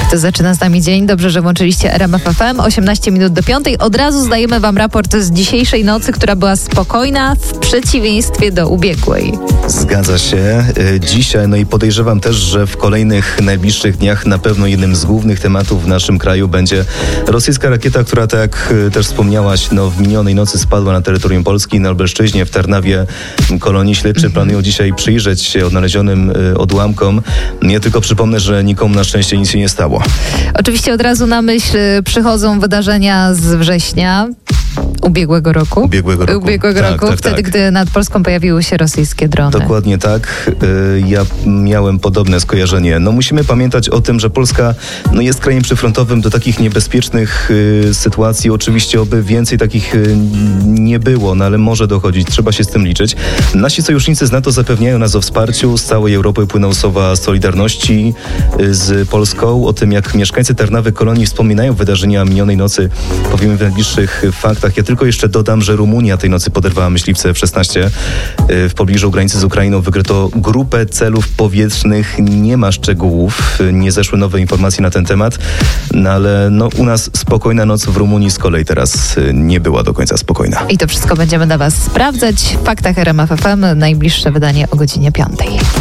Kto zaczyna z nami dzień? Dobrze, że włączyliście RMF FM. 18 minut do 5. Od razu zdajemy wam raport z dzisiejszej nocy, która była spokojna w przeciwieństwie do ubiegłej. Zgadza się. Dzisiaj, no i podejrzewam też, że w kolejnych najbliższych dniach na pewno jednym z głównych tematów w naszym kraju będzie rosyjska rakieta, która, tak jak też wspomniałaś, w minionej nocy spadła na terytorium Polski, na Lubelszczyźnie, w Tarnawie. Kolonii śledczy planują dzisiaj przyjrzeć się odnalezionym odłamkom. Ja tylko przypomnę, że nikomu na szczęście nic się nie stało. Oczywiście od razu na myśl przychodzą wydarzenia z września ubiegłego roku. Wtedy, gdy nad Polską pojawiły się rosyjskie drony. Dokładnie tak. Ja miałem podobne skojarzenie. Musimy pamiętać o tym, że Polska jest krajem przyfrontowym do takich niebezpiecznych sytuacji. Oczywiście oby więcej takich nie było, ale może dochodzić. Trzeba się z tym liczyć. Nasi sojusznicy z NATO zapewniają nas o wsparciu. Z całej Europy płyną słowa solidarności z Polską. O tym, jak mieszkańcy Tarnawy Kolonii wspominają wydarzenia minionej nocy, powiemy w najbliższych faktach. Ja tylko jeszcze dodam, że Rumunia tej nocy poderwała myśliwce F-16. W pobliżu granicy z Ukrainą wykryto grupę celów powietrznych. Nie ma szczegółów, nie zeszły nowe informacje na ten temat, ale u nas spokojna noc, w Rumunii z kolei teraz nie była do końca spokojna. I to wszystko będziemy dla was sprawdzać w faktach RMF FM. Najbliższe wydanie o godzinie 5.